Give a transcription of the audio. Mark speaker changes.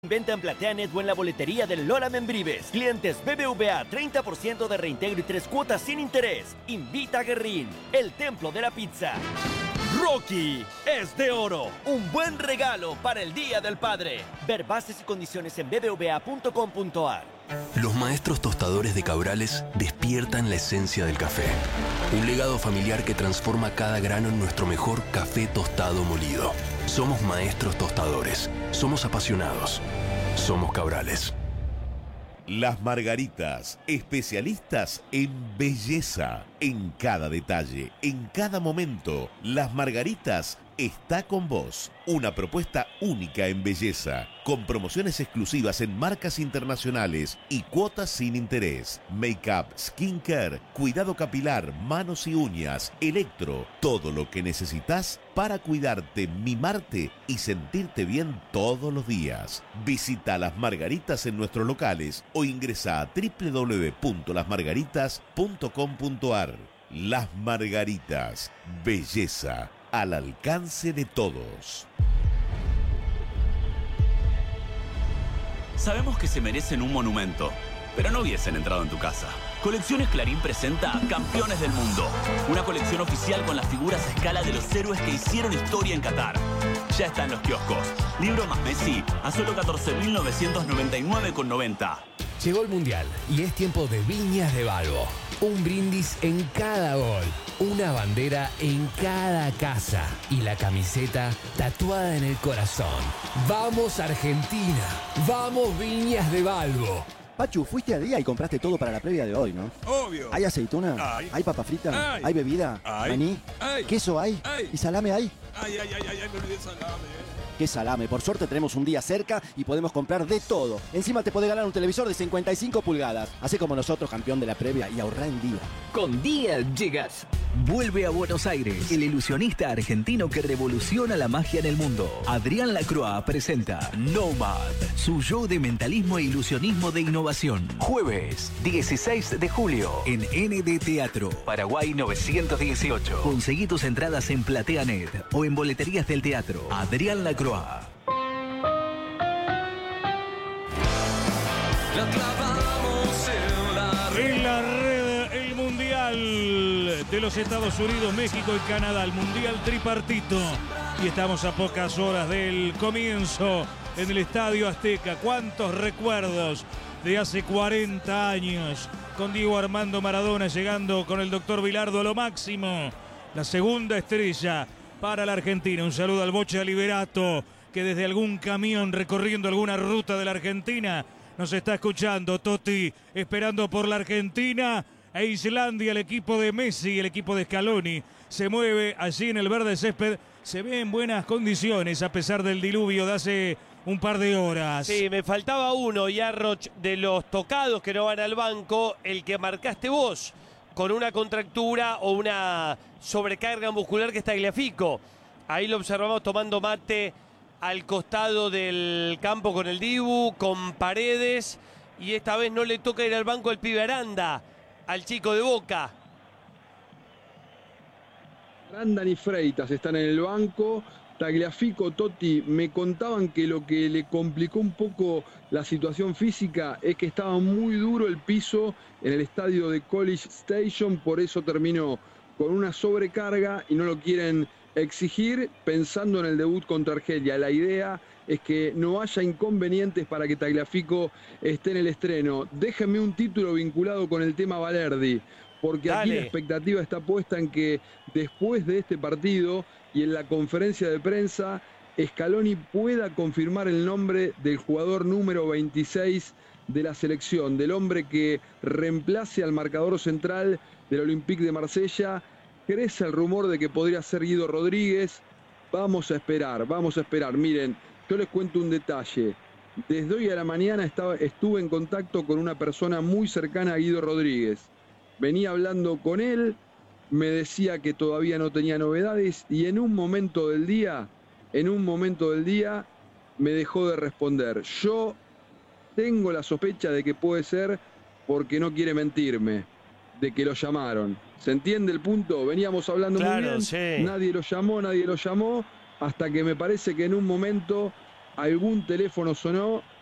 Speaker 1: Venta en PlateaNet o en la boletería del Lola Membrives. Clientes BBVA, 30% de reintegro y 3 cuotas sin interés. Invita a Guerrín, el templo de la pizza. Rocky es de oro. Un buen regalo para el Día del Padre. Ver bases y condiciones en bbva.com.ar.
Speaker 2: Los maestros tostadores de Cabrales despiertan la esencia del café. Un legado familiar que transforma cada grano en nuestro mejor café tostado molido. Somos maestros tostadores. Somos apasionados. Somos Cabrales.
Speaker 3: Las Margaritas, especialistas en belleza, en cada detalle, en cada momento. Las Margaritas está con vos. Una propuesta única en belleza, con promociones exclusivas en marcas internacionales y cuotas sin interés. Make-up, skincare, cuidado capilar, manos y uñas, electro, todo lo que necesitas para cuidarte, mimarte y sentirte bien todos los días. Visita Las Margaritas en nuestros locales o ingresa a www.lasmargaritas.com.ar. Las Margaritas, belleza al alcance de todos.
Speaker 4: Sabemos que se merecen un monumento, pero no hubiesen entrado en tu casa. Colecciones Clarín presenta Campeones del Mundo, una colección oficial con las figuras a escala de los héroes que hicieron historia en Qatar. Ya está en los kioscos. Libro más Messi a solo 14.999,90.
Speaker 5: Llegó el Mundial y es tiempo de Viñas de Balbo. Un brindis en cada gol, una bandera en cada casa y la camiseta tatuada en el corazón. ¡Vamos Argentina! ¡Vamos Viñas de Balbo!
Speaker 6: Pachu, fuiste al día y compraste todo para la previa de hoy, ¿no?
Speaker 7: Obvio.
Speaker 6: ¿Hay aceituna?
Speaker 7: Ay.
Speaker 6: ¿Hay papa frita?
Speaker 7: Ay.
Speaker 6: ¿Hay bebida?
Speaker 7: Ay.
Speaker 6: ¿Maní?
Speaker 7: Ay.
Speaker 6: ¿Queso hay?
Speaker 7: Ay.
Speaker 6: ¿Y salame hay?
Speaker 7: Ay, me olvidé el salame.
Speaker 6: ¿Qué salame? Por suerte tenemos un día cerca y podemos comprar de todo. Encima te podés ganar un televisor de 55 pulgadas. Hacé como nosotros, campeón de la previa, y ahorrá en día.
Speaker 8: Con Día llegas. Vuelve a Buenos Aires, el ilusionista argentino que revoluciona la magia en el mundo. Adrián Lacroix presenta Nomad, su show de mentalismo e ilusionismo de innovación. Jueves, 16 de julio, en ND Teatro, Paraguay 918. Conseguí tus entradas en PlateaNet o en boleterías del teatro. Adrián Lacroix.
Speaker 9: En la red, el Mundial de los Estados Unidos, México y Canadá, el Mundial tripartito. Y estamos a pocas horas del comienzo en el Estadio Azteca. ¿Cuántos recuerdos de hace 40 años? Con Diego Armando Maradona llegando con el doctor Bilardo a lo máximo. La segunda estrella para la Argentina. Un saludo al Bocha Liberato, que desde algún camión recorriendo alguna ruta de la Argentina nos está escuchando. Totti esperando por la Argentina e Islandia, el equipo de Messi, el equipo de Scaloni, se mueve allí en el verde césped. Se ve en buenas condiciones a pesar del diluvio de hace un par de horas.
Speaker 10: Sí, me faltaba uno, Yarroch, de los tocados que no van al banco, el que marcaste vos, con una contractura o una sobrecarga muscular, que está Tagliafico. Ahí lo observamos tomando mate al costado del campo con el Dibu, con Paredes, y esta vez no le toca ir al banco el pibe Aranda, al chico de Boca.
Speaker 11: Aranda y Freitas están en el banco. Tagliafico, Totti, me contaban que lo que le complicó un poco la situación física es que estaba muy duro el piso en el estadio de College Station, por eso terminó con una sobrecarga y no lo quieren exigir pensando en el debut contra Argelia. La idea es que no haya inconvenientes para que Tagliafico esté en el estreno. Déjenme un título vinculado con el tema Valerdi, porque aquí la expectativa está puesta en que después de este partido y en la conferencia de prensa, Scaloni pueda confirmar el nombre del jugador número 26 de la selección, del hombre que reemplace al marcador central del Olympique de Marsella. Crece el rumor de que podría ser Guido Rodríguez. Vamos a esperar. Miren, yo les cuento un detalle. Desde hoy a la mañana estuve en contacto con una persona muy cercana a Guido Rodríguez. Venía hablando con él, me decía que todavía no tenía novedades y en un momento del día me dejó de responder. Yo tengo la sospecha de que puede ser porque no quiere mentirme, de que lo llamaron. ¿Se entiende el punto? Veníamos hablando muy bien, sí. Nadie lo llamó, hasta que me parece que en un momento algún teléfono sonó